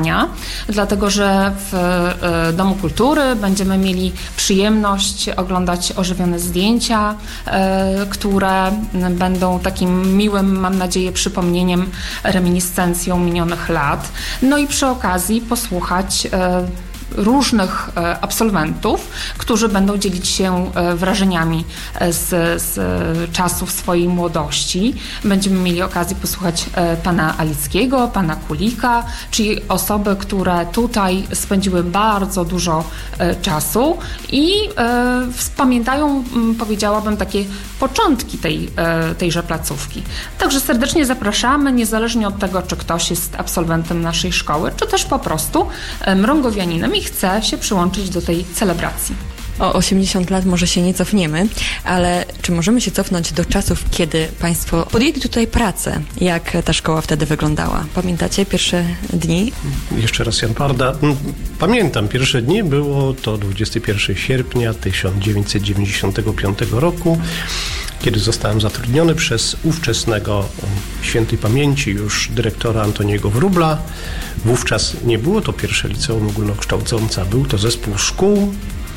wyzwania, dlatego że w Domu Kultury będziemy mieli przyjemność oglądać ożywione zdjęcia, które będą takim miłym, mam nadzieję, przypomnieniem, reminiscencją minionych lat. No i przy okazji posłuchać różnych absolwentów, którzy będą dzielić się wrażeniami z czasów swojej młodości. Będziemy mieli okazję posłuchać pana Alickiego, pana Kulika, czyli osoby, które tutaj spędziły bardzo dużo czasu i pamiętają, powiedziałabym, takie początki tejże placówki. Także serdecznie zapraszamy, niezależnie od tego, czy ktoś jest absolwentem naszej szkoły, czy też po prostu mrągowianinem i chce się przyłączyć do tej celebracji. O 80 lat może się nie cofniemy, ale czy możemy się cofnąć do czasów, kiedy Państwo podjęli tutaj pracę? Jak ta szkoła wtedy wyglądała? Pamiętacie pierwsze dni? Jeszcze raz Jan Parda. Pamiętam, pierwsze dni było to 21 sierpnia 1995 roku, kiedy zostałem zatrudniony przez ówczesnego świętej pamięci już dyrektora Antoniego Wróbla. Wówczas nie było to pierwsze liceum ogólnokształcące, był to zespół szkół.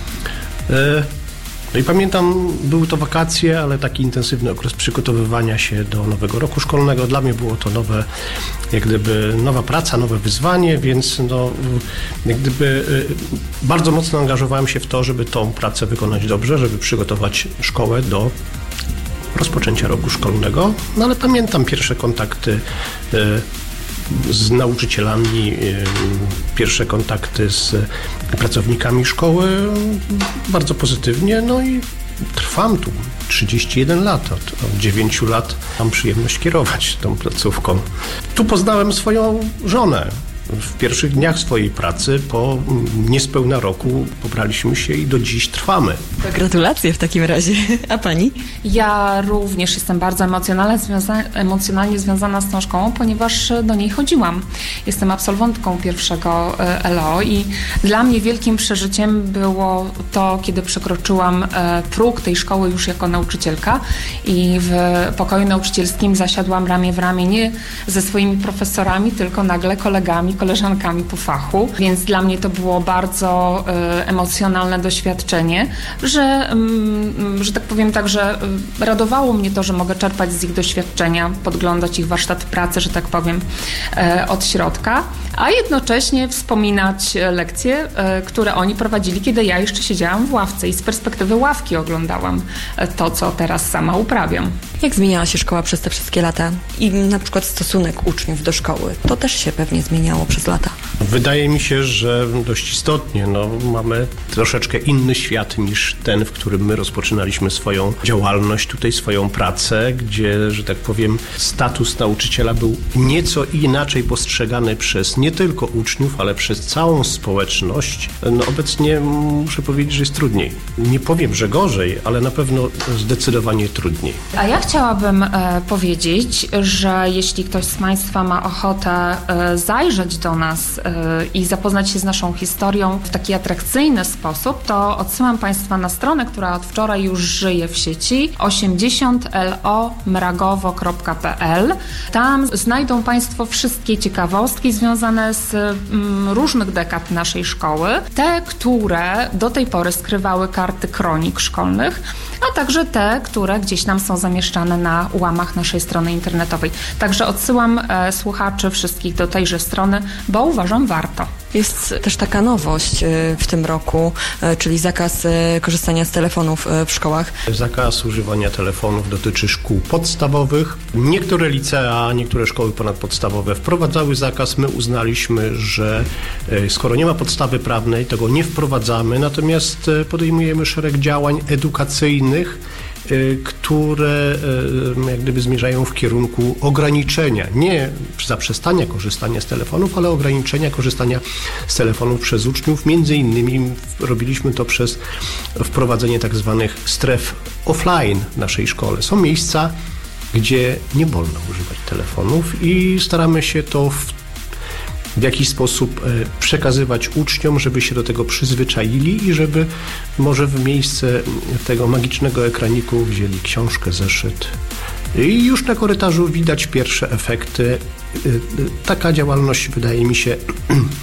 No i pamiętam, były to wakacje, ale taki intensywny okres przygotowywania się do nowego roku szkolnego. Dla mnie było to jak gdyby nowa praca, nowe wyzwanie, więc jak gdyby bardzo mocno angażowałem się w to, żeby tą pracę wykonać dobrze, żeby przygotować szkołę do rozpoczęcia roku szkolnego. No ale pamiętam pierwsze kontakty z nauczycielami, pierwsze kontakty z pracownikami szkoły bardzo pozytywnie, no i trwam tu 31 lat, od 9 lat mam przyjemność kierować tą placówką. Tu poznałem swoją żonę. W pierwszych dniach swojej pracy, po niespełna roku, pobraliśmy się i do dziś trwamy. To gratulacje w takim razie. A pani? Ja również jestem bardzo emocjonalnie związana z tą szkołą, ponieważ do niej chodziłam. Jestem absolwentką pierwszego LO i dla mnie wielkim przeżyciem było to, kiedy przekroczyłam próg tej szkoły już jako nauczycielka i w pokoju nauczycielskim zasiadłam ramię w ramię nie ze swoimi profesorami, tylko nagle kolegami, koleżankami po fachu, więc dla mnie to było bardzo emocjonalne doświadczenie, że tak powiem, także radowało mnie to, że mogę czerpać z ich doświadczenia, podglądać ich warsztat pracy, że tak powiem, od środka, a jednocześnie wspominać lekcje, które oni prowadzili, kiedy ja jeszcze siedziałam w ławce i z perspektywy ławki oglądałam to, co teraz sama uprawiam. Jak zmieniała się szkoła przez te wszystkie lata i na przykład stosunek uczniów do szkoły? To też się pewnie zmieniało przez lata. Wydaje mi się, że dość istotnie. Mamy troszeczkę inny świat niż ten, w którym my rozpoczynaliśmy swoją działalność, tutaj swoją pracę, gdzie, że tak powiem, status nauczyciela był nieco inaczej postrzegany przez nie tylko uczniów, ale przez całą społeczność. Obecnie muszę powiedzieć, że jest trudniej. Nie powiem, że gorzej, ale na pewno zdecydowanie trudniej. A ja chciałabym powiedzieć, że jeśli ktoś z Państwa ma ochotę zajrzeć do nas i zapoznać się z naszą historią w taki atrakcyjny sposób, to odsyłam Państwa na stronę, która od wczoraj już żyje w sieci, 80lomragowo.pl. Tam znajdą Państwo wszystkie ciekawostki związane z różnych dekad naszej szkoły, te, które do tej pory skrywały karty kronik szkolnych, a także te, które gdzieś tam są zamieszczane na ułamach naszej strony internetowej. Także odsyłam słuchaczy wszystkich do tejże strony, bo uważam warto. Jest też taka nowość w tym roku, czyli zakaz korzystania z telefonów w szkołach. Zakaz używania telefonów dotyczy szkół podstawowych. Niektóre licea, niektóre szkoły ponadpodstawowe wprowadzały zakaz. My uznaliśmy, że skoro nie ma podstawy prawnej, to go nie wprowadzamy, natomiast podejmujemy szereg działań edukacyjnych, które jak gdyby zmierzają w kierunku ograniczenia, nie zaprzestania korzystania z telefonów, ale ograniczenia korzystania z telefonów przez uczniów. Między innymi robiliśmy to przez wprowadzenie tak zwanych stref offline w naszej szkole. Są miejsca, gdzie nie wolno używać telefonów i staramy się to w jakiś sposób przekazywać uczniom, żeby się do tego przyzwyczaili i żeby może w miejsce tego magicznego ekraniku wzięli książkę, zeszyt. I już na korytarzu widać pierwsze efekty. Taka działalność, wydaje mi się,